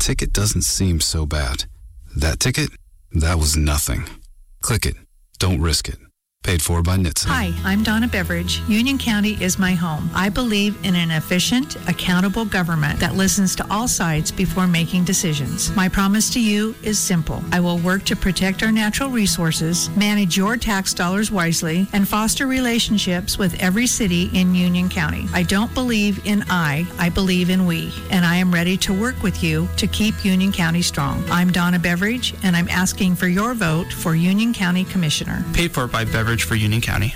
ticket doesn't seem so bad. That ticket? That was nothing. Click it. Don't risk it. Paid for by NHTSA. Hi, I'm Donna Beveridge. Union County is my home. I believe in an efficient, accountable government that listens to all sides before making decisions. My promise to you is simple. I will work to protect our natural resources, manage your tax dollars wisely, and foster relationships with every city in Union County. I don't believe in I believe in we, and I am ready to work with you to keep Union County strong. I'm Donna Beveridge, and I'm asking for your vote for Union County Commissioner. Paid for by Beveridge for Union County.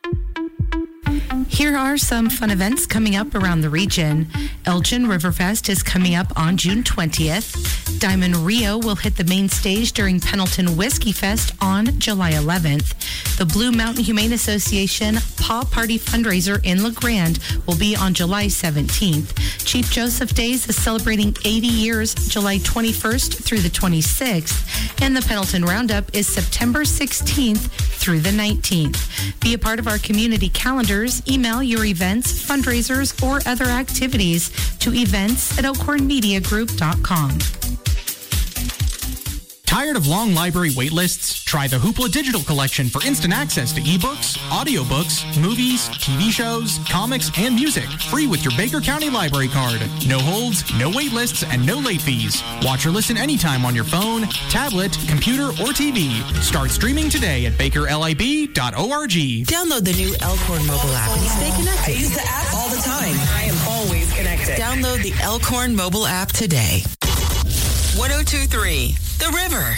Here are some fun events coming up around the region. Elgin Riverfest is coming up on June 20th. Diamond Rio will hit the main stage during Pendleton Whiskey Fest on July 11th. The Blue Mountain Humane Association Paw Party fundraiser in La Grande will be on July 17th. Chief Joseph Days is celebrating 80 years, July 21st through the 26th. And the Pendleton Roundup is September 16th through the 19th. Be a part of our community calendars. Email your events, fundraisers, or other activities to events@elkhornmediagroup.com. Tired of long library wait lists? Try the Hoopla Digital Collection for instant access to ebooks, audiobooks, movies, TV shows, comics, and music. Free with your Baker County Library card. No holds, no wait lists, and no late fees. Watch or listen anytime on your phone, tablet, computer, or TV. Start streaming today at bakerlib.org. Download the new Elkhorn mobile app and stay connected. I use the app all the time. I am always connected. Download the Elkhorn mobile app today. 102.3 The River.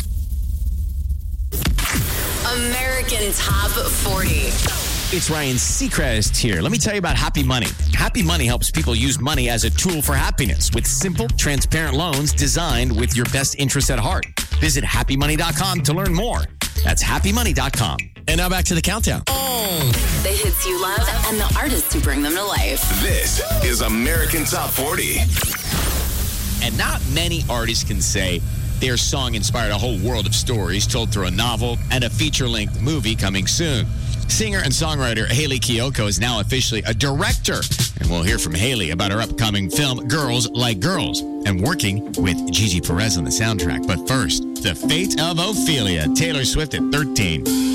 American Top 40. It's Ryan Seacrest here. Let me tell you about Happy Money. Happy Money helps people use money as a tool for happiness with simple, transparent loans designed with your best interests at heart. Visit happymoney.com to learn more. That's happymoney.com. And now back to the countdown. The hits you love and the artists who bring them to life. This is American Top 40. And not many artists can say their song inspired a whole world of stories told through a novel and a feature-length movie coming soon. Singer and songwriter Hayley Kiyoko is now officially a director. And we'll hear from Hayley about her upcoming film, Girls Like Girls, and working with Gigi Perez on the soundtrack. But first, The Fate of Ophelia, Taylor Swift at 13.